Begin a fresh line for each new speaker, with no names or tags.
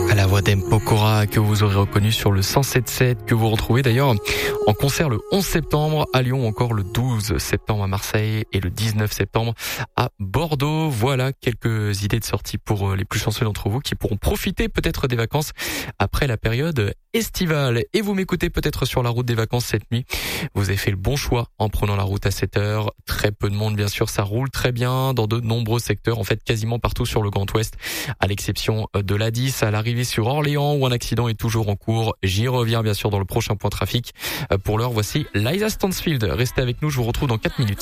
À la voix d'Mpokora que vous aurez reconnu sur le 107.7, que vous retrouvez d'ailleurs en concert le 11 septembre à Lyon, encore le 12 septembre à Marseille et le 19 septembre à Bordeaux. Voilà quelques idées de sortie pour les plus chanceux d'entre vous qui pourront profiter peut-être des vacances après la période estivale. Et vous m'écoutez peut-être sur la route des vacances cette nuit. Vous avez fait le bon choix en prenant la route à 7 heures. Très peu de monde, bien sûr, ça roule très bien dans de nombreux secteurs, en fait quasiment partout sur le Grand Ouest, à l'exception de l'A10 à l'arrivée sur Orléans où un accident est toujours en cours. J'y reviens bien sûr dans le prochain point trafic. Pour l'heure, voici Liza Stansfield. Restez avec nous, je vous retrouve dans 4 minutes.